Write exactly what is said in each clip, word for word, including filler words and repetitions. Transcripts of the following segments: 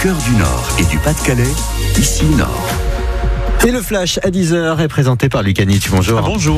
cœur du Nord et du Pas-de-Calais, ici Nord. Et le flash à dix heures est présenté par Lucas Nitsch. Bonjour. Ah, bonjour.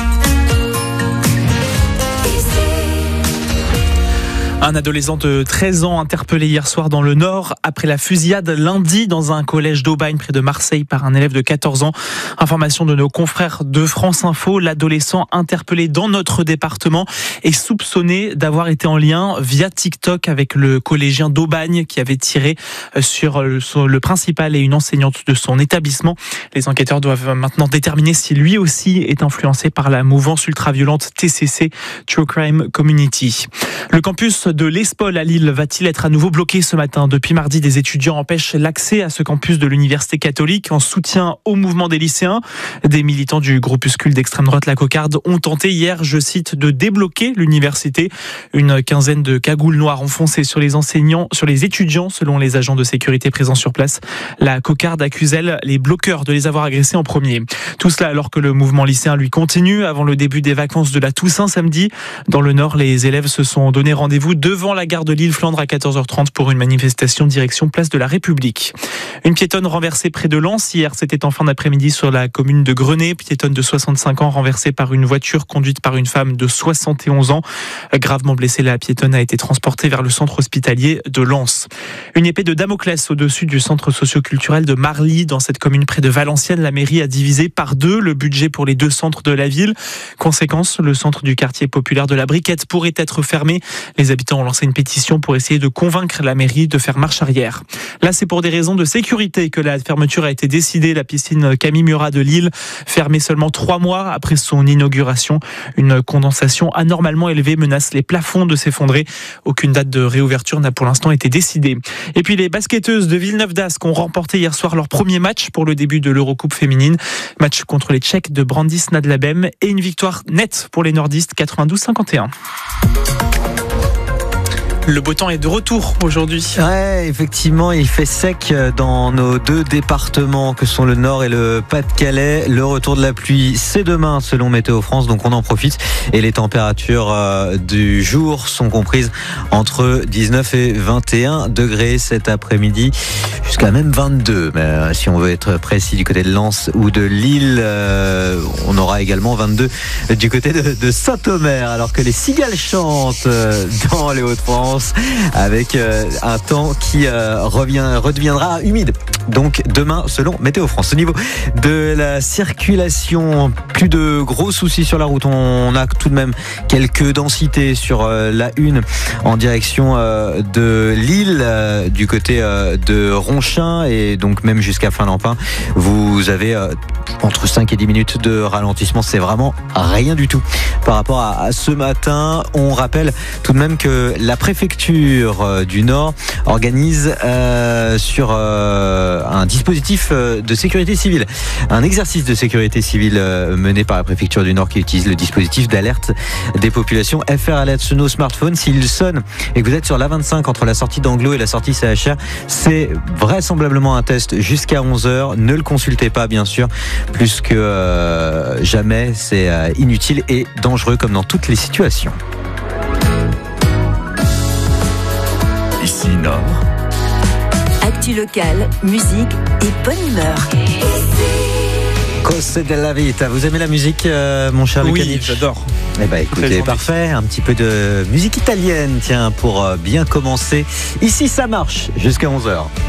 Un adolescent de treize ans interpellé hier soir dans le Nord après la fusillade lundi dans un collège d'Aubagne près de Marseille par un élève de quatorze ans. Information de nos confrères de France Info, l'adolescent interpellé dans notre département est soupçonné d'avoir été en lien via TikTok avec le collégien d'Aubagne qui avait tiré sur le principal et une enseignante de son établissement. Les enquêteurs doivent maintenant déterminer si lui aussi est influencé par la mouvance ultra-violente T C C, True Crime Community. Le campus de l'Espol à Lille va-t-il être à nouveau bloqué ce matin ? Depuis mardi, des étudiants empêchent l'accès à ce campus de l'université catholique en soutien au mouvement des lycéens. Des militants du groupuscule d'extrême droite La Cocarde ont tenté hier, je cite, de débloquer l'université. Une quinzaine de cagoules noires ont foncé sur les enseignants, sur les étudiants, selon les agents de sécurité présents sur place. La Cocarde accuse, elle, les bloqueurs de les avoir agressés en premier. Tout cela alors que le mouvement lycéen, lui, continue avant le début des vacances de la Toussaint samedi. Dans le Nord, les élèves se sont donné rendez-vous devant la gare de Lille-Flandre à quatorze heures trente pour une manifestation direction Place de la République. Une piétonne renversée près de Lens hier, c'était en fin d'après-midi sur la commune de Grenay. Piétonne de soixante-cinq ans renversée par une voiture conduite par une femme de soixante et onze ans. Gravement blessée, la piétonne a été transportée vers le centre hospitalier de Lens. Une épée de Damoclès au-dessus du centre socio-culturel de Marly. Dans cette commune près de Valenciennes, la mairie a divisé par deux le budget pour les deux centres de la ville. Conséquence, le centre du quartier populaire de la Briquette pourrait être fermé. Les habitants ont lancé une pétition pour essayer de convaincre la mairie de faire marche arrière. Là, c'est pour des raisons de sécurité que la fermeture a été décidée. La piscine Camille Murat de Lille, fermée seulement trois mois après son inauguration. Une condensation anormalement élevée menace les plafonds de s'effondrer. Aucune date de réouverture n'a pour l'instant été décidée. Et puis les basketteuses de Villeneuve d'Ascq ont remporté hier soir leur premier match pour le début de l'Eurocoupe féminine. Match contre les Tchèques de Brandis Nadlabem et une victoire nette pour les nordistes, quatre-vingt-douze à cinquante et un. Le beau temps est de retour aujourd'hui. Ouais, effectivement, il fait sec dans nos deux départements que sont le Nord et le Pas-de-Calais. Le retour de la pluie, c'est demain selon Météo France, donc on en profite. Et les températures du jour sont comprises entre dix-neuf et vingt et un degrés cet après-midi, jusqu'à même vingt-deux. Mais si on veut être précis du côté de Lens ou de Lille, on aura également vingt-deux du côté de, de Saint-Omer, alors que les cigales chantent dans les Hauts-de-France, avec euh, un temps qui euh, revient, redeviendra humide. Donc demain, selon Météo France. Au niveau de la circulation, plus de gros soucis sur la route. On a tout de même quelques densités sur euh, la une en direction euh, de Lille, euh, du côté euh, de Ronchin et donc même jusqu'à Finlampin. Vous avez euh, entre cinq et dix minutes de ralentissement. C'est vraiment rien du tout par rapport à, à ce matin. On rappelle tout de même que la préfecture du Nord organise euh, sur euh, un dispositif de sécurité civile, un exercice de sécurité civile euh, mené par la préfecture du Nord qui utilise le dispositif d'alerte des populations F R Alert sur nos smartphones. S'il sonne et que vous êtes sur l'A vingt-cinq entre la sortie d'Anglo et la sortie C H R, c'est vraisemblablement un test jusqu'à onze heures. Ne le consultez pas, bien sûr, plus que euh, jamais. C'est euh, inutile et dangereux comme dans toutes les situations. Ici Nord. Actu locale, musique et bonne humeur. Cose della vita. Vous aimez la musique, euh, mon cher Lucas Nitsch ? Oui, j'adore. Eh ben, écoutez, parfait. Un petit peu de musique italienne, tiens, pour bien commencer. Ici, ça marche jusqu'à onze heures.